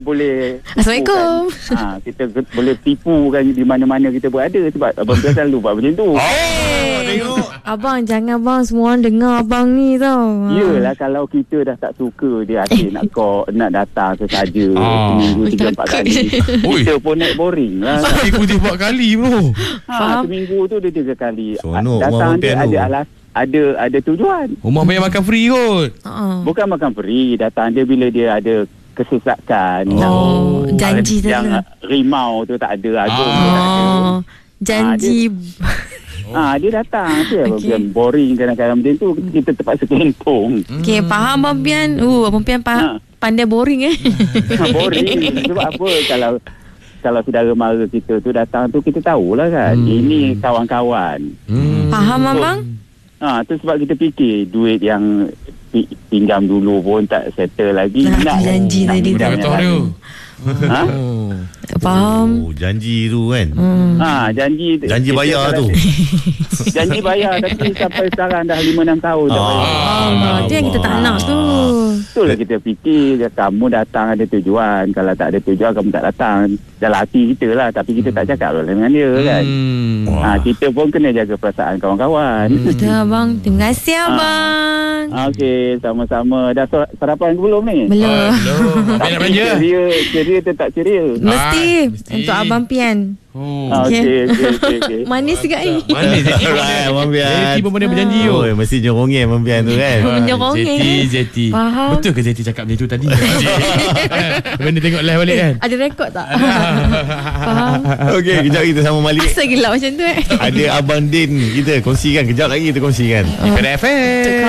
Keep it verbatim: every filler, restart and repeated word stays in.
boleh Assalamualaikum. Kan, ha, kita boleh tipu kan di mana-mana kita berada sebab Abang Pian selalu buat macam tu. Hey, tengok. Abang jangan bang, semua orang dengar abang ni tau. Yelah, kalau kita dah tak suka dia asyik nak call, nak datang sesaja Ah. seminggu tiga empat kali. Kita pun naik boring lah. Aku dia buat kali bro. Ha, seminggu tu dia tiga kali. Seronok Datang Abang dia Pian tu. ada alas, ada ada tujuan. Rumah banyak makan free kot. Uh-uh. Bukan makan free, datang dia bila dia ada kesesakan. Oh, Yang- janji tu yang lah. rimau tu tak ada, agung Ah. tu tak ada. Oh, janji. Ah, dia datang tu Abang Okey. Pian boring kadang-kadang macam tu kita terpaksa kelempong. Okey, faham Abang Pian. Uh, Abang Pian faham. Ha. Pandai boring eh. boring sebab apa, kalau kalau saudara mara kita tu datang tu kita tahulah kan Hmm. ini kawan-kawan. Hmm. Faham abang? Ha, tu sebab kita fikir duit yang pi- pinjam dulu pun tak settle lagi. Nak janji nak tadi tu. pinjam Betul yang tu. lain. Ha? Oh. Faham. Oh, janji tu kan. Hmm. Ha, janji Janji kita bayar kalau- tu. Janji bayar tapi sampai sekarang dah lima enam tahun tak bayar. Allah, tu yang kita tak nak tu. Itulah kita fikir kamu datang ada tujuan, kalau tak ada tujuan kamu tak datang. Dalam hati kita lah, tapi kita tak cakap lah dengan dia kan. Hmm. Ha, kita pun kena jaga perasaan kawan-kawan. Betul abang. Terima kasih abang. Ha, okey, sama-sama. Dah sar- sarapan ke belum ni? Belum. Belum. Abang nak belanja. Ceria, ceria tetap ceria. Mesti. Ah, mesti. Untuk abang Pian. Oh. Ha, Okey. okey, okey, okey. okey. Manis juga ni. Mana Zeti? Alright, Abang Pian. Zeti pun pandai berjanji tu. Oh, mesti jorongnya Abang Pian tu kan. Menyorongnya. Zeti, Zeti. Faham. Betul ke Zeti cakap macam tu tadi? Benda tengok live balik kan? Ada rekod tak? Faham. Okey, kejap kita sama Malik. Asal gelap macam tu eh. Ada Abang Din kita kongsikan. Kejap lagi kita kongsikan. Di Pada F M.